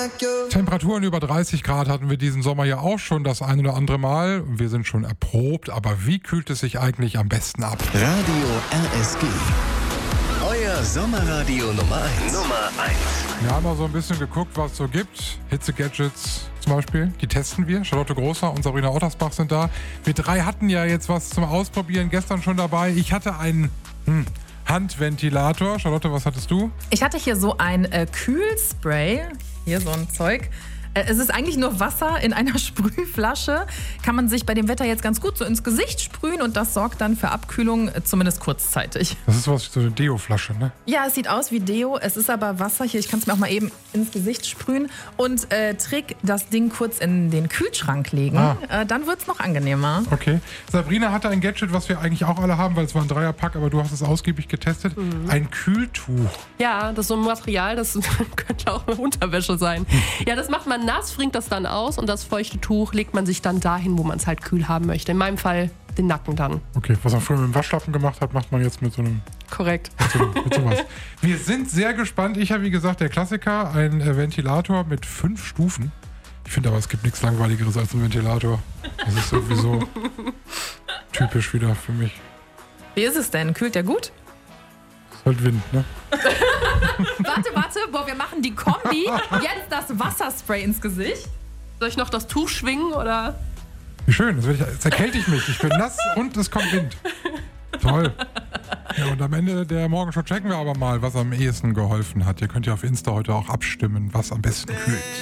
Temperaturen über 30 Grad hatten wir diesen Sommer ja auch schon das ein oder andere Mal. Wir sind schon erprobt, aber wie kühlt es sich eigentlich am besten ab? Radio RSG. Euer Sommerradio Nummer 1. Wir haben mal so ein bisschen geguckt, was es so gibt. Hitze-Gadgets zum Beispiel, die testen wir. Charlotte Großer und Sabrina Ottersbach sind da. Wir drei hatten ja jetzt was zum Ausprobieren gestern schon dabei. Ich hatte einen Handventilator. Charlotte, was hattest du? Ich hatte hier so ein Kühlspray, hier so ein Zeug. Es ist eigentlich nur Wasser in einer Sprühflasche. Kann man sich bei dem Wetter jetzt ganz gut so ins Gesicht sprühen und das sorgt dann für Abkühlung, zumindest kurzzeitig. Das ist was, so eine Deo-Flasche, ne? Ja, es sieht aus wie Deo, es ist aber Wasser. Hier, ich kann es mir auch mal eben ins Gesicht sprühen. Und Trick, das Ding kurz in den Kühlschrank legen, dann wird es noch angenehmer. Okay. Sabrina hatte ein Gadget, was wir eigentlich auch alle haben, weil es war ein Dreierpack, aber du hast es ausgiebig getestet. Ein Kühltuch. Ja, das ist so ein Material, das könnte auch eine Unterwäsche sein. Ja, das macht man nass, fringt das dann aus und das feuchte Tuch legt man sich dann dahin, wo man es halt kühl haben möchte. In meinem Fall den Nacken dann. Okay, was man früher mit dem Waschlappen gemacht hat, macht man jetzt mit so einem... Korrekt. Mit sowas. Wir sind sehr gespannt. Ich habe, wie gesagt, der Klassiker, ein Ventilator mit 5 Stufen. Ich finde aber, es gibt nichts Langweiligeres als ein Ventilator. Das ist sowieso typisch wieder für mich. Wie ist es denn? Kühlt der gut? Ist halt Wind, ne? Warte, boah, wir machen die Kombi. Jetzt das Wasserspray ins Gesicht. Soll ich noch das Tuch schwingen oder? Wie schön, jetzt erkälte ich mich. Ich bin nass und es kommt Wind. Toll. Ja, und am Ende der Morgenshow checken wir aber mal, was am ehesten geholfen hat. Ihr könnt ja auf Insta heute auch abstimmen, was am besten kühlt.